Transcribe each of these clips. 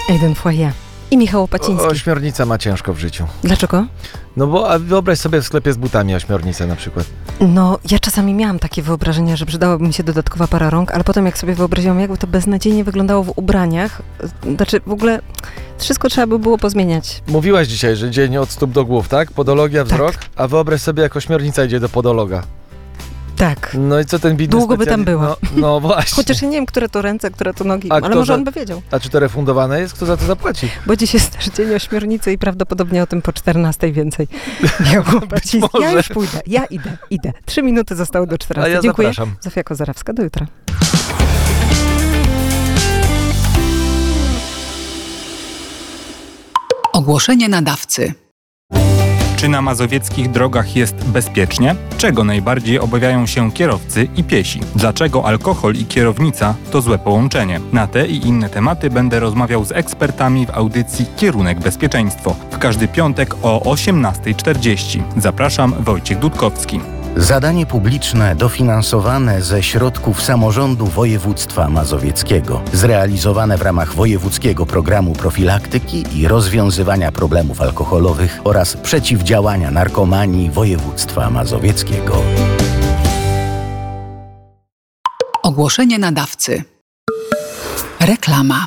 Aiden Foyer i Michał Opaciński. Ośmiornica ma ciężko w życiu. Dlaczego? No bo wyobraź sobie w sklepie z butami ośmiornicę na przykład. No, ja czasami miałam takie wyobrażenia, że przydałaby mi się dodatkowa para rąk, ale potem jak sobie wyobraziłam, jakby to beznadziejnie wyglądało w ubraniach, znaczy w ogóle wszystko trzeba by było pozmieniać. Mówiłaś dzisiaj, że dzień od stóp do głów, tak? Podologia, wzrok, Tak. A wyobraź sobie, jak ośmiornica idzie do podologa. Tak. No i co ten bidny Długo by tam była. No właśnie. Chociaż ja nie wiem, które to ręce, które to nogi, A ale kto może on by wiedział. A czy to refundowane jest? Kto za to zapłaci? Bo dziś jest też dzień ośmiornicy i prawdopodobnie o tym po 14 więcej. Michał Opaciński. Ja już pójdę. Ja idę. 3 minuty zostały do 14. A ja Dziękuję. zapraszam. Zofia Kozarawska, do jutra. Ogłoszenie nadawcy. Czy na mazowieckich drogach jest bezpiecznie? Czego najbardziej obawiają się kierowcy i piesi? Dlaczego alkohol i kierownica to złe połączenie? Na te i inne tematy będę rozmawiał z ekspertami w audycji Kierunek Bezpieczeństwo. W każdy piątek o 18:40. Zapraszam, Wojciech Dudkowski. Zadanie publiczne dofinansowane ze środków samorządu województwa mazowieckiego, zrealizowane w ramach wojewódzkiego programu profilaktyki i rozwiązywania problemów alkoholowych oraz przeciwdziałania narkomanii województwa mazowieckiego. Ogłoszenie nadawcy. Reklama.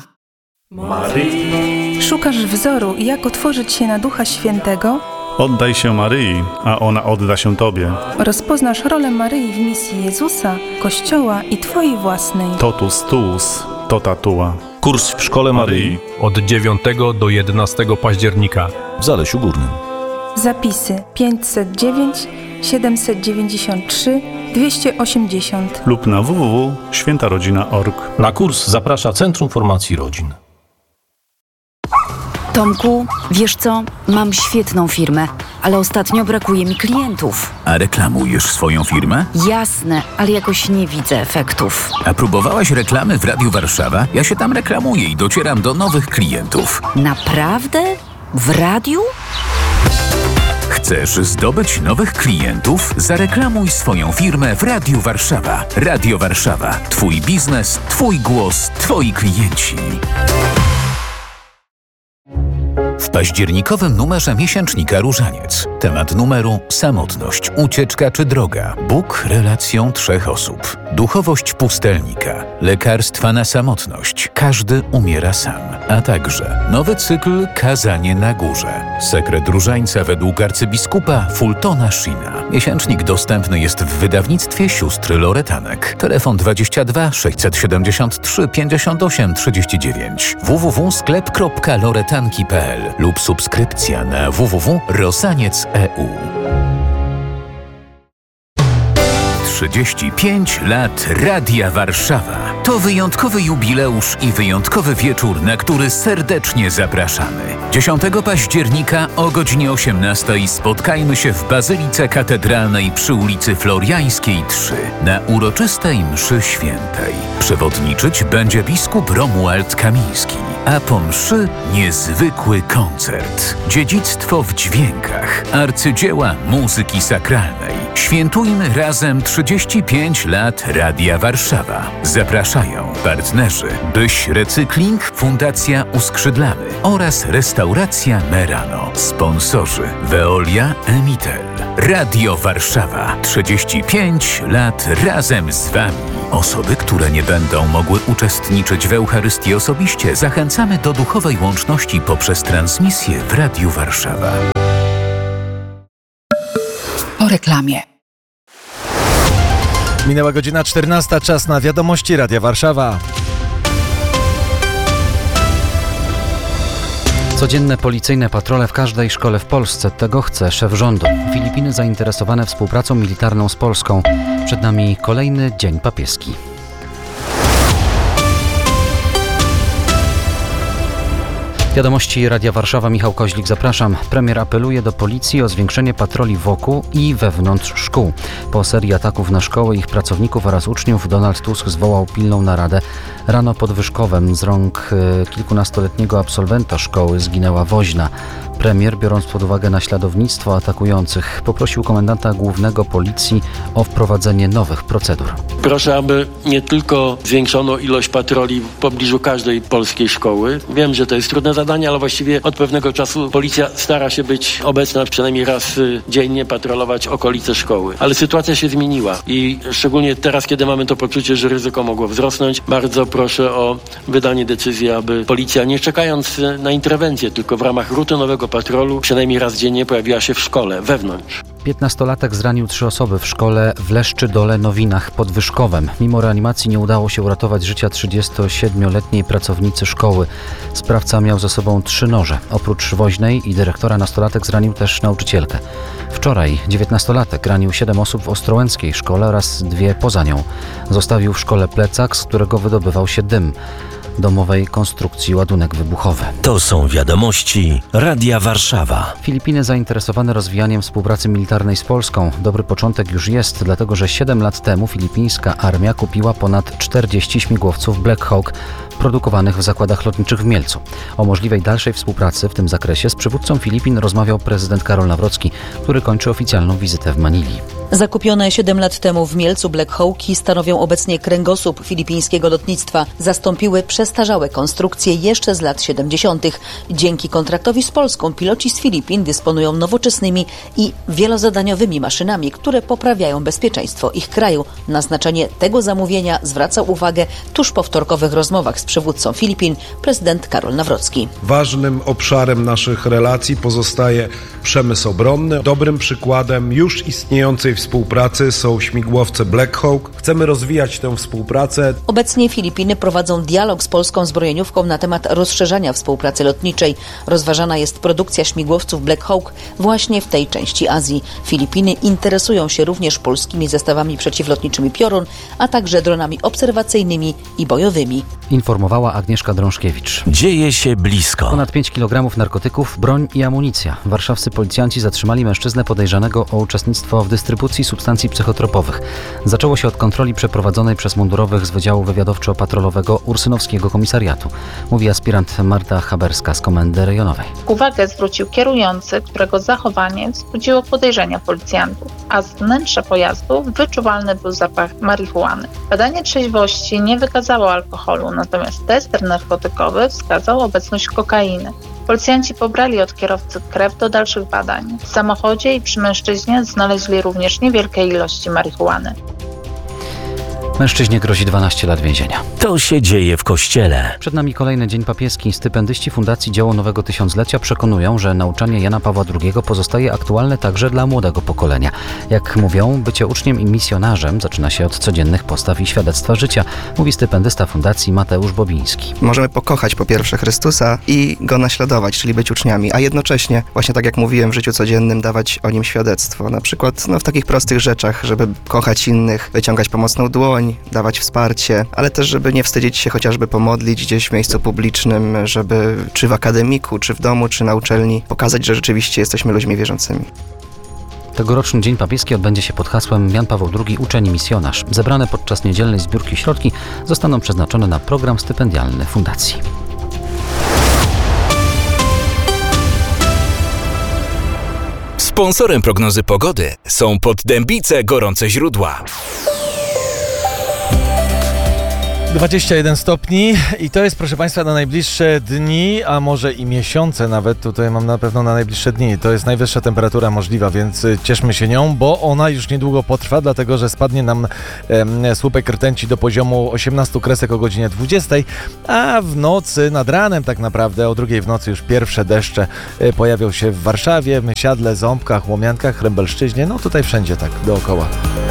Szukasz wzoru, jak otworzyć się na Ducha Świętego? Oddaj się Maryi, a ona odda się Tobie. Rozpoznasz rolę Maryi w misji Jezusa, Kościoła i Twojej własnej. Totus tuus, tota tua. Kurs w Szkole Maryi od 9 do 11 października w Zalesiu Górnym. Zapisy 509 793 280 lub na www.świętarodzina.org. Na kurs zaprasza Centrum Formacji Rodzin. Tomku, wiesz co? Mam świetną firmę, ale ostatnio brakuje mi klientów. A reklamujesz swoją firmę? Jasne, ale jakoś nie widzę efektów. A próbowałaś reklamy w Radiu Warszawa? Ja się tam reklamuję i docieram do nowych klientów. Naprawdę? W radiu? Chcesz zdobyć nowych klientów? Zareklamuj swoją firmę w Radiu Warszawa. Radio Warszawa. Twój biznes, twój głos, twoi klienci. W październikowym numerze miesięcznika Różaniec. Temat numeru: samotność, ucieczka czy droga. Bóg relacją 3 osób. Duchowość pustelnika. Lekarstwa na samotność. Każdy umiera sam. A także nowy cykl Kazanie na górze. Sekret różańca według arcybiskupa Fultona Sheena. Miesięcznik dostępny jest w wydawnictwie sióstr Loretanek. Telefon 22 673 58 39. www.sklep.loretanki.pl lub subskrypcja na www.rosaniec.eu. 35 lat Radia Warszawa. To wyjątkowy jubileusz i wyjątkowy wieczór, na który serdecznie zapraszamy. 10 października o godzinie 18 spotkajmy się w Bazylice Katedralnej przy ulicy Floriańskiej 3 na uroczystej mszy świętej. Przewodniczyć będzie biskup Romuald Kamiński, a po mszy niezwykły koncert. Dziedzictwo w dźwiękach, arcydzieła muzyki sakralnej. Świętujmy razem 35 lat Radia Warszawa. Zapraszają partnerzy Byś Recykling, Fundacja Uskrzydlamy oraz Restauracja Merano. Sponsorzy Veolia, Emitel. Radio Warszawa. 35 lat razem z Wami. Osoby, które nie będą mogły uczestniczyć w Eucharystii osobiście, zachęcamy do duchowej łączności poprzez transmisję w Radiu Warszawa. Po reklamie. Minęła godzina 14, czas na wiadomości Radia Warszawa. Codzienne policyjne patrole w każdej szkole w Polsce. Tego chce szef rządu. Filipiny zainteresowane współpracą militarną z Polską. Przed nami kolejny dzień papieski. Wiadomości Radia Warszawa, Michał Koźlik, zapraszam. Premier apeluje do policji o zwiększenie patroli wokół i wewnątrz szkół. Po serii ataków na szkoły, ich pracowników oraz uczniów Donald Tusk zwołał pilną naradę. Rano pod Wyszkowem z rąk kilkunastoletniego absolwenta szkoły zginęła woźna. Premier, biorąc pod uwagę naśladownictwo atakujących, poprosił komendanta głównego policji o wprowadzenie nowych procedur. Proszę, aby nie tylko zwiększono ilość patroli w pobliżu każdej polskiej szkoły. Wiem, że to jest trudne zadanie, ale właściwie od pewnego czasu policja stara się być obecna przynajmniej raz dziennie, patrolować okolice szkoły. Ale sytuacja się zmieniła i szczególnie teraz, kiedy mamy to poczucie, że ryzyko mogło wzrosnąć, bardzo proszę o wydanie decyzji, aby policja, nie czekając na interwencję, tylko w ramach rutynowego patrolu, przynajmniej raz dziennie pojawiła się w szkole, wewnątrz. 15-latek zranił 3 osoby w szkole w Leszczy-Dole-Nowinach pod Wyszkowem. Mimo reanimacji nie udało się uratować życia 37-letniej pracownicy szkoły. Sprawca miał ze sobą 3 noże. Oprócz woźnej i dyrektora nastolatek zranił też nauczycielkę. Wczoraj 19-latek ranił 7 osób w ostrołęckiej szkole oraz 2 poza nią. Zostawił w szkole plecak, z którego wydobywał się dym. Domowej konstrukcji ładunek wybuchowy. To są wiadomości Radia Warszawa. Filipiny zainteresowane rozwijaniem współpracy militarnej z Polską. Dobry początek już jest, dlatego że 7 lat temu filipińska armia kupiła ponad 40 śmigłowców Black Hawk produkowanych w zakładach lotniczych w Mielcu. O możliwej dalszej współpracy w tym zakresie z przywódcą Filipin rozmawiał prezydent Karol Nawrocki, który kończy oficjalną wizytę w Manili. Zakupione 7 lat temu w Mielcu Black Hawki stanowią obecnie kręgosłup filipińskiego lotnictwa. Zastąpiły przestarzałe konstrukcje jeszcze z lat 70. Dzięki kontraktowi z Polską piloci z Filipin dysponują nowoczesnymi i wielozadaniowymi maszynami, które poprawiają bezpieczeństwo ich kraju. Na znaczenie tego zamówienia zwracał uwagę tuż po wtorkowych rozmowach z przywódcą Filipin prezydent Karol Nawrocki. Ważnym obszarem naszych relacji pozostaje przemysł obronny. Dobrym przykładem już istniejącej współpracy są śmigłowce Black Hawk. Chcemy rozwijać tę współpracę. Obecnie Filipiny prowadzą dialog z polską zbrojeniówką na temat rozszerzania współpracy lotniczej. Rozważana jest produkcja śmigłowców Black Hawk właśnie w tej części Azji. Filipiny interesują się również polskimi zestawami przeciwlotniczymi Piorun, a także dronami obserwacyjnymi i bojowymi. Informowała Agnieszka Drążkiewicz. Dzieje się blisko. Ponad 5 kg narkotyków, broń i amunicja. Warszawscy policjanci zatrzymali mężczyznę podejrzanego o uczestnictwo w dystrybucji substancji psychotropowych. Zaczęło się od kontroli przeprowadzonej przez mundurowych z Wydziału Wywiadowczo-Patrolowego Ursynowskiego Komisariatu. Mówi aspirant Marta Haberska z Komendy Rejonowej. Uwagę zwrócił kierujący, którego zachowanie wzbudziło podejrzenia policjantów, a z wnętrza pojazdu wyczuwalny był zapach marihuany. Badanie trzeźwości nie wykazało alkoholu, natomiast tester narkotykowy wskazał obecność kokainy. Policjanci pobrali od kierowcy krew do dalszych badań. W samochodzie i przy mężczyźnie znaleźli również niewielkie ilości marihuany. Mężczyźnie grozi 12 lat więzienia. To się dzieje w Kościele. Przed nami kolejny dzień papieski. Stypendyści Fundacji Dzieło Nowego Tysiąclecia przekonują, że nauczanie Jana Pawła II pozostaje aktualne także dla młodego pokolenia. Jak mówią, bycie uczniem i misjonarzem zaczyna się od codziennych postaw i świadectwa życia, mówi stypendysta Fundacji Mateusz Bobiński. Możemy pokochać po pierwsze Chrystusa i Go naśladować, czyli być uczniami, a jednocześnie, właśnie tak jak mówiłem, w życiu codziennym dawać o Nim świadectwo. Na przykład w takich prostych rzeczach, żeby kochać innych, wyciągać pomocną dłoń, dawać wsparcie, ale też, żeby nie wstydzić się chociażby pomodlić gdzieś w miejscu publicznym, żeby czy w akademiku, czy w domu, czy na uczelni pokazać, że rzeczywiście jesteśmy ludźmi wierzącymi. Tegoroczny Dzień Papieski odbędzie się pod hasłem Jan Paweł II uczeń i misjonarz. Zebrane podczas niedzielnej zbiórki środki zostaną przeznaczone na program stypendialny Fundacji. Sponsorem prognozy pogody są Poddębice Gorące Źródła. 21 stopni i to jest, proszę Państwa, na najbliższe dni, a może i miesiące nawet, tutaj mam na pewno na najbliższe dni. To jest najwyższa temperatura możliwa, więc cieszmy się nią, bo ona już niedługo potrwa, dlatego że spadnie nam słupek rtęci do poziomu 18 kresek o godzinie 20, a w nocy, nad ranem tak naprawdę, o 2 w nocy już pierwsze deszcze pojawią się w Warszawie, Mysiadle, Ząbkach, Łomiankach, Hrębelszczyźnie, no tutaj wszędzie tak dookoła.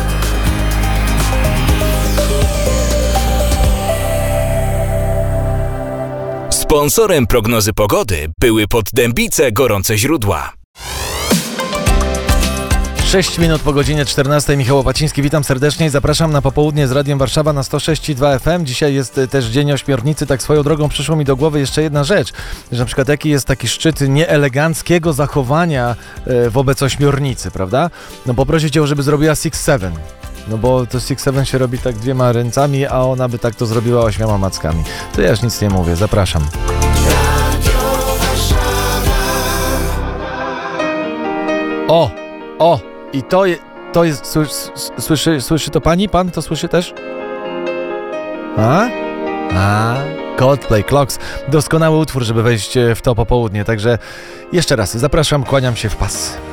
Sponsorem prognozy pogody były Poddębice Gorące Źródła. 6 minut po godzinie 14. Michał Łopaciński, witam serdecznie i zapraszam na popołudnie z Radiem Warszawa na 106,2 FM. Dzisiaj jest też Dzień Ośmiornicy. Tak swoją drogą przyszło mi do głowy jeszcze jedna rzecz, że na przykład jaki jest taki szczyt nieeleganckiego zachowania wobec ośmiornicy, prawda? No poprosić ją, żeby zrobiła 6-7. No bo to 6-7 się robi tak 2 ręcami, a ona by tak to zrobiła 8 mackami. To ja już nic nie mówię, zapraszam. I to jest, słyszy to pani? Pan to słyszy też? Coldplay Clocks. Doskonały utwór, żeby wejść w to popołudnie. Także jeszcze raz zapraszam, kłaniam się w pas.